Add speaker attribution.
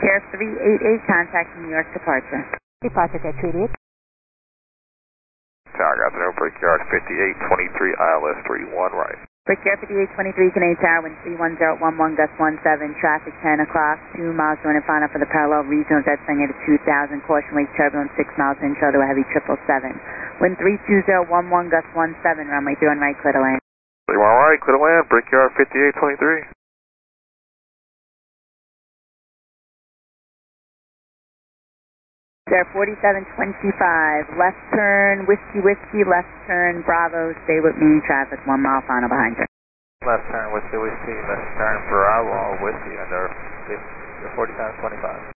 Speaker 1: Air 388, contacting New York departure.
Speaker 2: Departure at 388.
Speaker 3: Tower, got the Brickyard 5823, ILS 31 right.
Speaker 1: Brickyard 5823, Canadian Tower, wind 31011, gust 17, traffic 10 o'clock, 2 miles to and final for the parallel regional jet setting at 2000, caution wake turbulence 6 miles intro to a heavy 777. Wind 32011, gust 17, runway 31 right, clear to land.
Speaker 3: 31 right, clear to land, Brickyard 5823.
Speaker 1: Air 4725, left turn, whiskey, left turn, Bravo, stay with me, traffic 1 mile final behind you.
Speaker 3: Left turn, whiskey, left turn, Bravo, whiskey, under 4725.